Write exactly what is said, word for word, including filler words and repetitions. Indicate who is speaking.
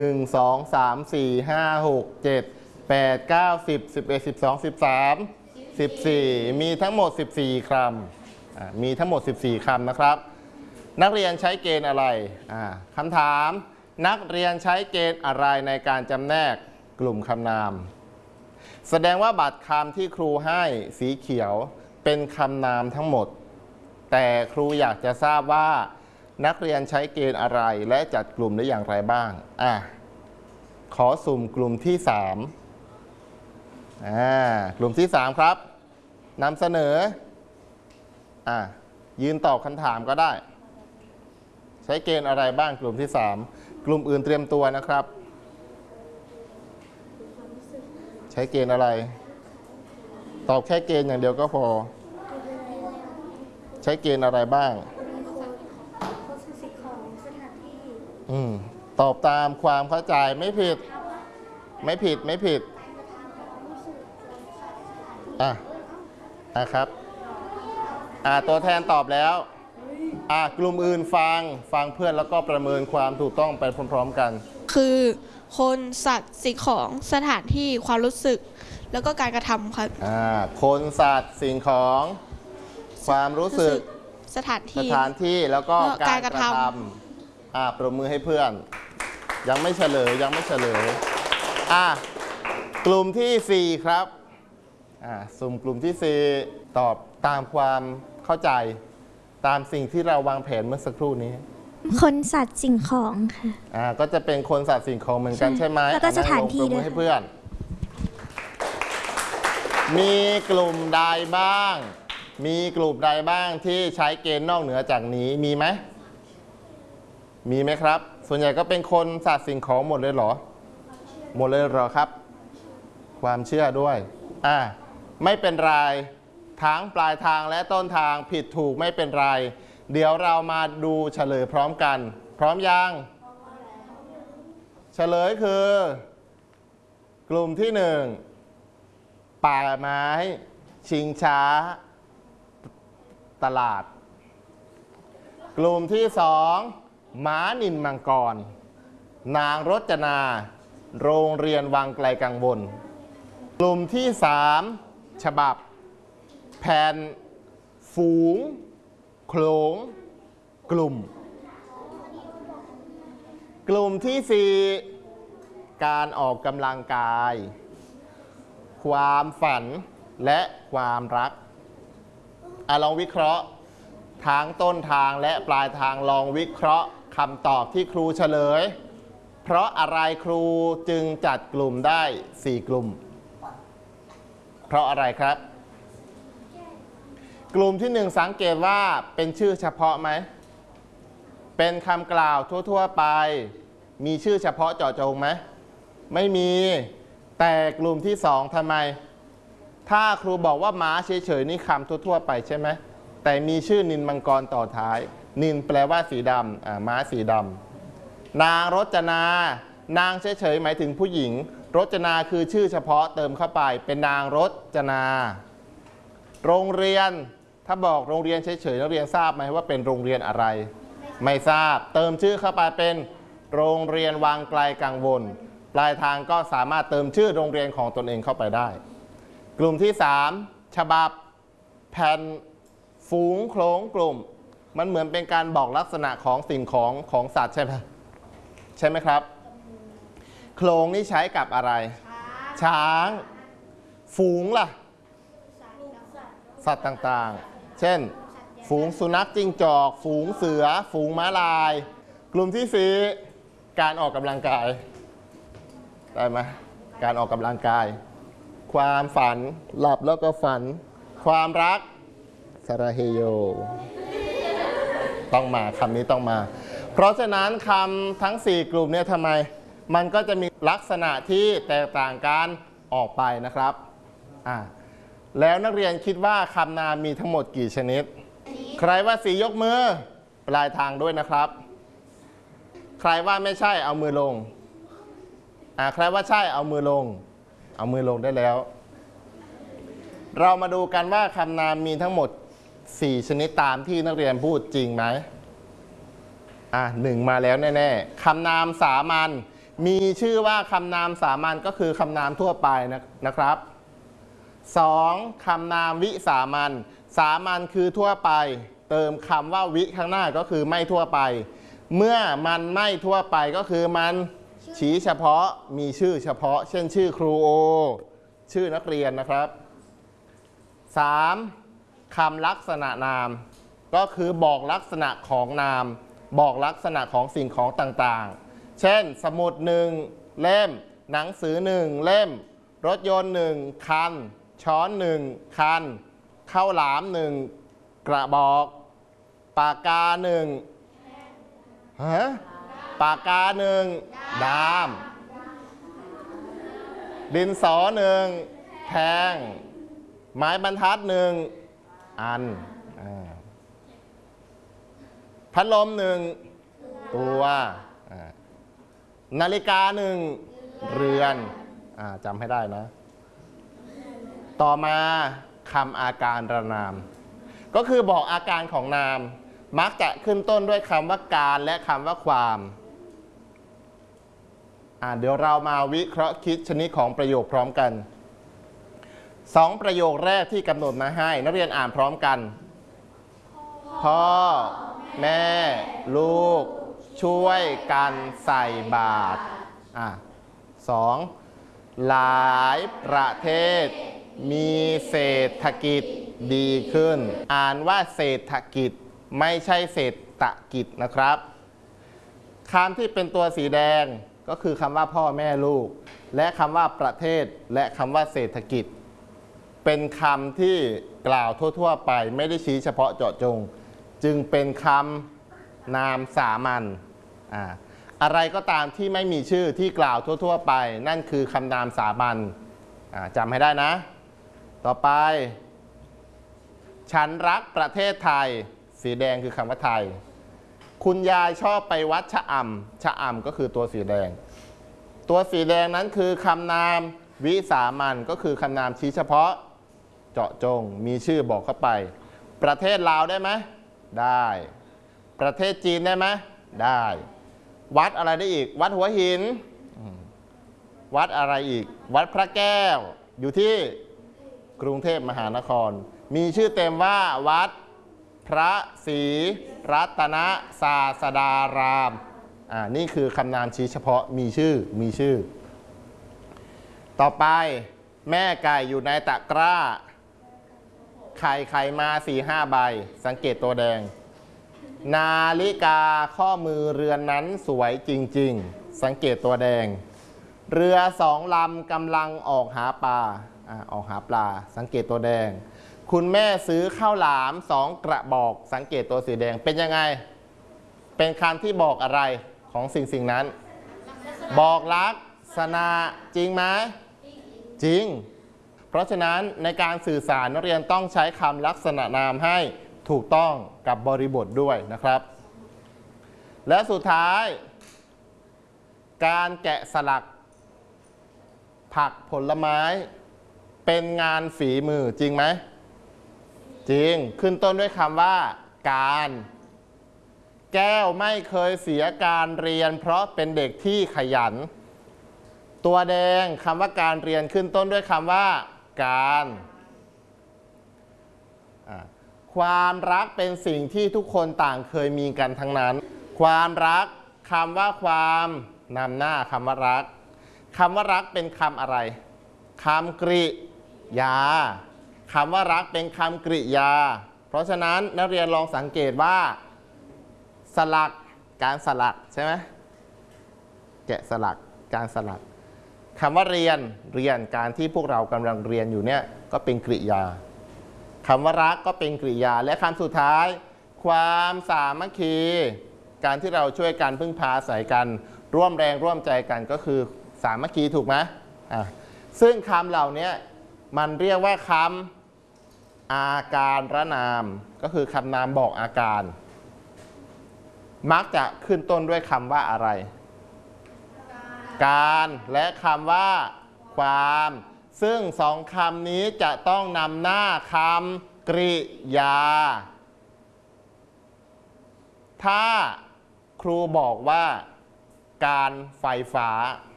Speaker 1: หนึ่งสองสามสี่ห้าหกเจ็ดแปดเก้าสิบสิบเอ็ดสิบสองสิบสามสิบสี่มีทั้งหมดสิบสี่คำมีทั้งหมดสิบสี่คำนะครับนักเรียนใช้เกณฑ์อะไรคำถามนักเรียนใช้เกณฑ์อะไรในการจำแนกกลุ่มคำนามแสดงว่าบัตรคำที่ครูให้สีเขียวเป็นคำนามทั้งหมดแต่ครูอยากจะทราบว่านักเรียนใช้เกณฑ์อะไรและจัดกลุ่มได้อย่างไรบ้างอ่ะขอสุ่มกลุ่มที่สามอ่ากลุ่มที่สามครับนำเสนออ่ะยืนตอบคำถามก็ได้ใช้เกณฑ์อะไรบ้างกลุ่มที่สามกลุ่มอื่นเตรียมตัวนะครับใช้เกณฑ์อะไรตอบแค่เกณฑ์อย่างเดียวก็พอใช้เกณฑ์อะไรบ้างอืมตอบตามความเข้าใจไม่ผิดไม่ผิดไม่ผิดอ่ะนะครับอ่ะตัวแทนตอบแล้วอ่ะกลุ่มอื่นฟังฟังเพื่อนแล้วก็ประเมินความถูกต้องไปพร้อมๆกัน
Speaker 2: คือคนสัตว์สิ่งของสถานที่ความรู้สึกแล้วก็การกระทำครับ
Speaker 1: อ่าคนสัตว์สิ่งของความรู้สึก
Speaker 2: สถานที่
Speaker 1: สถานที่แล้วก็การกระทำอ่าปรบมือให้เพื่อนยังไม่เฉลยยังไม่เฉลยอ่ากลุ่มที่สี่ครับอ่าสุ่มกลุ่มที่สี่ตอบตามความเข้าใจตามสิ่งที่เราวางแผนเมื่อสักครู่นี้
Speaker 3: คนสัตว์สิ่งของค่ะ
Speaker 1: อ่าก็จะเป็นคนสัตว์สิ่งของเหมือนกันใช่ไหม
Speaker 3: แล้วก็สถานที่ด้วย
Speaker 1: ให้เพื่อนมีกลุ่มใดบ้างมีกลุ่มใดบ้างที่ใช้เกณฑ์นอกเหนือจากนี้มีไหมมีไหมครับส่วนใหญ่ก็เป็นคนสัตว์สิ่งของหมดเลยเหรอหมดเลยเหรอครับความเชื่อด้วยอ่าไม่เป็นไรทั้งปลายทางและต้นทางผิดถูกไม่เป็นไรเดี๋ยวเรามาดูเฉลยพร้อมกันพร้อมยังเฉลยคือกลุ่มที่หนึ่งป่าไม้ชิงช้าตลาดกลุ่มที่สองม้านิลมังกรนางรจนาโรงเรียนวังไกลกังวลกลุ่มที่สามฉบับแผ่นฝูงโขลงกลุ่มกลุ่มที่สี่การออกกำลังกายความฝันและความรักอ่ะลองวิเคราะห์ทั้งต้นทางและปลายทางลองวิเคราะห์คำตอบที่ครูเฉลยเพราะอะไรครูจึงจัดกลุ่มได้สี่กลุ่มเพราะอะไรครับกลุ่มที่หนึ่งสังเกตว่าเป็นชื่อเฉพาะไหมเป็นคำกล่าวทั่วๆไปมีชื่อเฉพาะเจาะจงไหมไม่มีแต่กลุ่มที่สองทำไมถ้าครูบอกว่าม้าเฉยๆนี่คำทั่วๆไปใช่ไหมแต่มีชื่อนิลมังกรต่อท้ายนิลแปลว่าสีดำอ่าม้าสีดำนางรจนานางเฉยๆหมายถึงผู้หญิงรจนาคือชื่อเฉพาะเติมเข้าไปเป็นนางรจนาโรงเรียนถ้าบอกโรงเรียนเฉยๆนักเรียนทราบไหมว่าเป็นโรงเรียนอะไรไม่ทราบเติมชื่อเข้าไปเป็นโรงเรียนวังไกลกังวลปลายทางก็สามารถเติมชื่อโรงเรียนของตนเองเข้าไปได้กลุ่มที่สามฉบับแผ่นฝูงโขลงกลุ่มมันเหมือนเป็นการบอกลักษณะของสิ่งของของสัตว์ใช่ไหมใช่ไหมครับโขลงนี่ใช้กับอะไรช้างฝูงล่ะสัตว์ต่างๆเช่นฝูงสุนัขจิ้งจอกฝูงเสือฝูงม้าลายกลุ่มที่สี่การออกกำลังกายได้ไหมการออกกำลังกายความฝันหลับแล้วก็ฝันความรักสระเฮโยต้องมาคำนี้ต้องมาเพราะฉะนั้นคำทั้งสี่กลุ่มเนี่ยทำไมมันก็จะมีลักษณะที่แตกต่างกันออกไปนะครับอ่าแล้วนักเรียนคิดว่าคำนามมีทั้งหมดกี่ชนิดใครว่าสี่ยกมือปลายทางด้วยนะครับใครว่าไม่ใช่เอามือลงอ่าใครว่าใช่เอามือลงเอามือลงได้แล้วเรามาดูกันว่าคำนามมีทั้งหมดสี่ชนิดตามที่นักเรียนพูดจริงไหมอ่ะหนึ่งมาแล้วแน่ๆคำนามสามัญมีชื่อว่าคำนามสามัญก็คือคำนามทั่วไปนะนะครับสองคำนามวิสามัญสามัญคือทั่วไปเติมคำว่าวิข้างหน้าก็คือไม่ทั่วไปเมื่อมันไม่ทั่วไปก็คือมันชี้เฉพาะมีชื่อเฉพาะเช่นชื่อครูโอชื่อนักเรียนนะครับสามคำลักษณะนามก็คือบอกลักษณะของนามบอกลักษณะของสิ่งของต่างๆเช่นสมุดหนึ่งเล่มหนังสือหนึ่งเล่มรถยนต์หนึ่งคันช้อนหนึ่งคันข้าวหลามหนึ่งกระบอกปากกาหนึ่งฮะปากกาหนึ่งดามดินสอหนึ่งแทงไม้บรรทัดหนึ่งอันพัดลมหนึ่งตัวนาฬิกาหนึ่งเรือนจำให้ได้นะต่อมาคำอาการระนามก็คือบอกอาการของนามมักจะขึ้นต้นด้วยคำว่าการและคำว่าความเดี๋ยวเรามาวิเคราะห์คิดชนิดของประโยคพร้อมกันสองประโยคแรกที่กำหนดมาให้นักเรียนอ่านพร้อมกันพ่อแม่ลูกช่วยกันใส่บาตรอ่ะสองหลายประเทศมีเศรษฐกิจดีขึ้นอ่านว่าเศรษฐกิจไม่ใช่เศรษฐกิจนะครับคำที่เป็นตัวสีแดงก็คือคำว่าพ่อแม่ลูกและคำว่าประเทศและคำว่าเศรษฐกิจเป็นคำที่กล่าวทั่วๆไปไม่ได้ชี้เฉพาะเจาะจงจึงเป็นคำนามสามัญ อ่า อะไรก็ตามที่ไม่มีชื่อที่กล่าวทั่วๆไปนั่นคือคำนามสามัญจำให้ได้นะต่อไปฉันรักประเทศไทยสีแดงคือคำว่าไทยคุณยายชอบไปวัดชะอำชะอำก็คือตัวสีแดงตัวสีแดงนั้นคือคำนามวิสามัญก็คือคำนามชี้เฉพาะเจาะจงมีชื่อบอกเข้าไปประเทศลาวได้ไหมได้ประเทศจีนได้ไหมได้วัดอะไรได้อีกวัดหัวหินวัดอะไรอีกวัดพระแก้วอยู่ที่กรุงเทพมหานครมีชื่อเต็มว่าวัดพระศรีรัตนศาสดารามอ่านี่คือคำนามชี้เฉพาะมีชื่อมีชื่อต่อไปแม่ไก่อยู่ในตะกร้าไข่ไข่มาสี่ห้าใบสังเกตตัวแดงนาฬิกาข้อมือเรือนนั้นสวยจริงๆสังเกตตัวแดงเรือสองลำกำลังออกหาปลาอ่าออกหาปลาสังเกตตัวแดงคุณแม่ซื้อข้าวหลามสองกระบอกสังเกตตัวสีแดงเป็นยังไงเป็นคำที่บอกอะไรของสิ่งสิ่งนั้นบอกลักษณะจริงไหมจริงเพราะฉะนั้นในการสื่อสารนักเรียนต้องใช้คำลักษณะนามให้ถูกต้องกับบริบทด้วยนะครับและสุดท้ายการแกะสลักผักผลไม้เป็นงานฝีมือจริงไหมจริงขึ้นต้นด้วยคำว่าการแก้วไม่เคยเสียการเรียนเพราะเป็นเด็กที่ขยันตัวแดงคำว่าการเรียนขึ้นต้นด้วยคำว่าการความรักเป็นสิ่งที่ทุกคนต่างเคยมีกันทั้งนั้นความรักคำว่าความนำหน้าคำว่ารักคำว่ารักเป็นคำอะไรคำกริยาคำว่ารักเป็นคำกริยาเพราะฉะนั้นนักเรียนลองสังเกตว่าสลักการสลักใช่ไหมแกะสลักการสลักคำว่าเรียนเรียนการที่พวกเรากำลังเรียนอยู่เนี่ยก็เป็นกริยาคำว่ารักก็เป็นกริยาและคำสุดท้ายความสามัคคีการที่เราช่วยกันพึ่งพาอาศัยกันร่วมแรงร่วมใจกันก็คือสามัคคีถูกไหมอ่ะซึ่งคำเหล่านี้มันเรียกว่าคำอาการระนามก็คือคำนามบอกอาการมักจะขึ้นต้นด้วยคำว่าอะไรการและคำว่าความซึ่งสองคำนี้จะต้องนำหน้าคำกริยาถ้าครูบอกว่าการไฟฟ้า